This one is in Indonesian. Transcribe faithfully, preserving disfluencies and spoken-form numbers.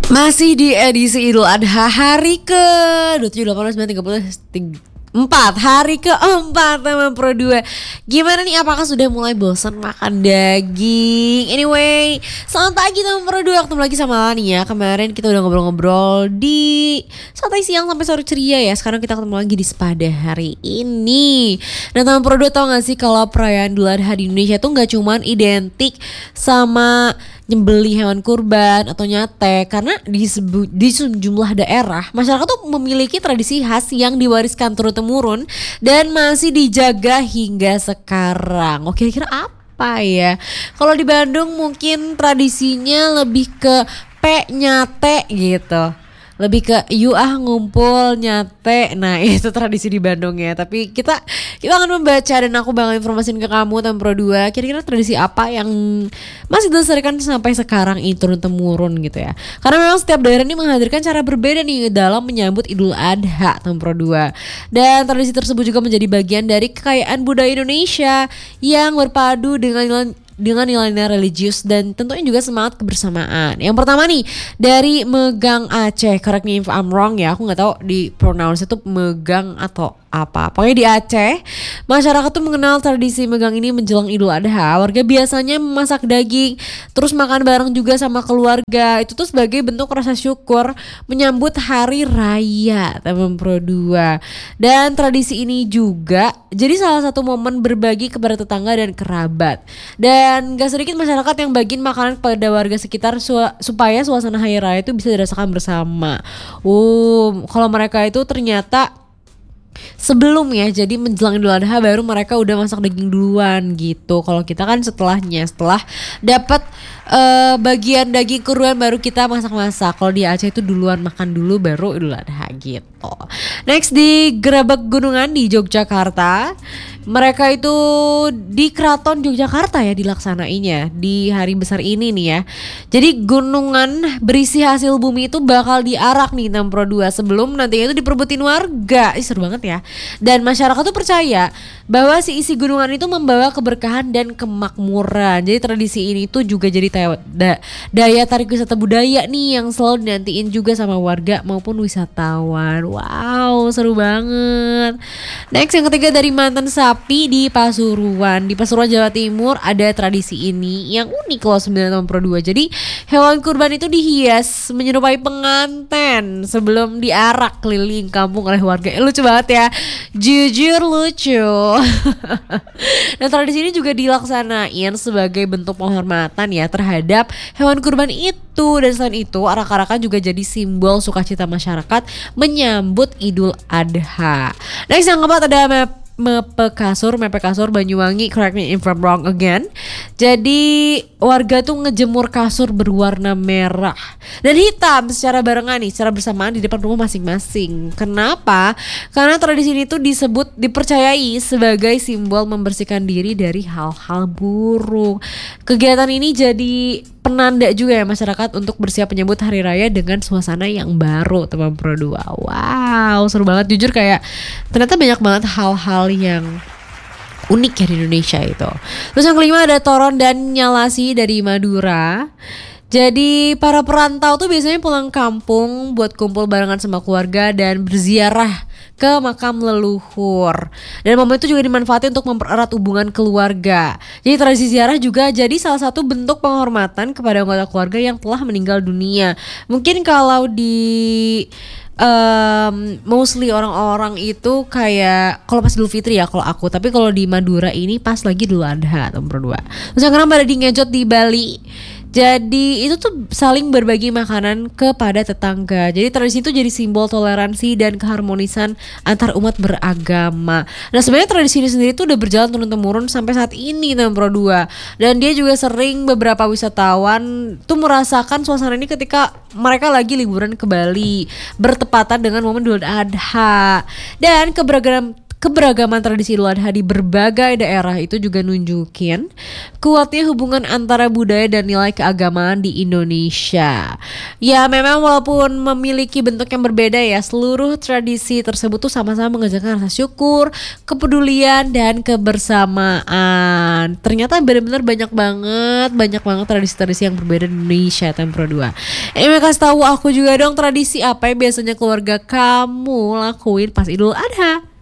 Masih di edisi Idul Adha hari ke dua puluh tujuh, delapan belas, sembilan belas, tiga puluh, empat hari keempat teman Pro dua. Gimana nih, apakah sudah mulai bosan makan daging? Anyway, selamat pagi teman Pro dua, ketemu lagi sama Lani ya. Kemarin kita udah ngobrol-ngobrol di santai siang sampai sore ceria ya. Sekarang kita ketemu lagi di Spada hari ini. Nah teman Pro dua, tau gak sih kalau perayaan Idul Adha di Indonesia tuh gak cuman identik sama nyembeli hewan kurban atau nyate, karena di, sebu- di sejumlah daerah masyarakat tuh memiliki tradisi khas yang diwariskan turun-temurun dan masih dijaga hingga sekarang. Oh, kira-kira apa ya? Kalau di Bandung mungkin tradisinya lebih ke pe nyate gitu, lebih ke yuk ah ngumpul nyate. Nah itu tradisi di Bandung ya. Tapi kita kita akan membaca dan aku bakal informasiin ke kamu teman Pro dua, kira-kira tradisi apa yang masih dilestarikan sampai sekarang ini turun temurun gitu ya. Karena memang setiap daerah ini menghadirkan cara berbeda nih dalam menyambut Idul Adha teman Pro dua. Dan tradisi tersebut juga menjadi bagian dari kekayaan budaya Indonesia yang berpadu dengan dengan nilai-nilai religius dan tentunya juga semangat kebersamaan. Yang pertama nih dari Megang Aceh, correct me if I'm wrong ya, aku nggak tahu di pronounce itu Megang atau apa. Pokoknya di Aceh, masyarakat tuh mengenal tradisi megang ini menjelang Idul Adha. Warga biasanya memasak daging, terus makan bareng juga sama keluarga. Itu tuh sebagai bentuk rasa syukur menyambut hari raya teman Pro dua. Dan tradisi ini juga jadi salah satu momen berbagi kepada tetangga dan kerabat. Dan gak sedikit masyarakat yang bagiin makanan kepada warga sekitar su- supaya suasana hari raya itu bisa dirasakan bersama. Oh, kalau mereka itu ternyata sebelum ya, jadi menjelang Idul Adha baru mereka udah masak daging duluan gitu. Kalau kita kan setelahnya, setelah dapat uh, bagian daging kurban baru kita masak-masak. Kalau di Aceh itu duluan makan dulu baru Idul Adha gitu. Next di Gerabak Gunungan di Yogyakarta. Mereka itu di Keraton Yogyakarta ya dilaksanainnya di hari besar ini nih ya. Jadi gunungan berisi hasil bumi itu bakal diarak nih enam Pro dua sebelum nantinya itu diperbutin warga. Ih, seru banget ya. Dan masyarakat tuh percaya bahwa si isi gunungan itu membawa keberkahan dan kemakmuran. Jadi tradisi ini tuh juga jadi daya, daya tarik wisata budaya nih yang selalu dinantiin juga sama warga maupun wisatawan. Wow, seru banget. Next yang ketiga dari Mantan Sapi di Pasuruan. Di Pasuruan Jawa Timur ada tradisi ini yang unik loh sembilan Pro dua. Jadi hewan kurban itu dihias menyerupai pengantin sebelum diarak keliling kampung oleh warga. Eh, lucu banget ya. Jujur lucu. Dan tradisi ini juga dilaksanain sebagai bentuk penghormatan ya terhadap hewan kurban itu. Dan selain itu arak-arakan juga jadi simbol sukacita masyarakat menyambut Idul Adha. Next yang keempat ada map Mepe Kasur, Mepe Kasur Banyuwangi, correct me if I'm wrong again. Jadi warga tuh ngejemur kasur berwarna merah dan hitam secara barengan nih, secara bersamaan di depan rumah masing-masing. Kenapa? Karena tradisi ini tuh disebut, dipercayai sebagai simbol membersihkan diri dari hal-hal buruk. Kegiatan ini jadi penanda juga ya masyarakat untuk bersiap menyambut hari raya dengan suasana yang baru teman Pro dua. Wow, seru banget jujur, kayak ternyata banyak banget hal-hal yang unik ya di Indonesia itu. Terus yang kelima ada Toron dan Nyalasi dari Madura. Jadi para perantau tuh biasanya pulang kampung buat kumpul barengan sama keluarga dan berziarah ke makam leluhur. Dan momen itu juga dimanfaatkan untuk mempererat hubungan keluarga. Jadi tradisi ziarah juga jadi salah satu bentuk penghormatan kepada anggota keluarga yang telah meninggal dunia. Mungkin kalau di Um, mostly orang-orang itu kayak kalau pas Idul Fitri ya kalau aku, tapi kalau di Madura ini pas lagi Idul Adha nomor dua. Terus yang kenapa ada di Ngejot di Bali. Jadi itu tuh saling berbagi makanan kepada tetangga. Jadi tradisi itu jadi simbol toleransi dan keharmonisan antar umat beragama. Nah sebenarnya tradisi ini sendiri tuh udah berjalan turun-temurun sampai saat ini teman Pro dua. Dan dia juga sering beberapa wisatawan tuh merasakan suasana ini ketika mereka lagi liburan ke Bali bertepatan dengan momen Idul Adha. Dan keberagaman Keberagaman tradisi Idul Adha di berbagai daerah itu juga nunjukin kuatnya hubungan antara budaya dan nilai keagamaan di Indonesia. Ya memang walaupun memiliki bentuk yang berbeda ya, seluruh tradisi tersebut tuh sama-sama mengajarkan rasa syukur, kepedulian dan kebersamaan. Ternyata benar-benar banyak banget, banyak banget tradisi-tradisi yang berbeda di Indonesia Tempro dua. Eh kasih tahu aku juga dong, tradisi apa yang biasanya keluarga kamu lakuin pas Idul Adha?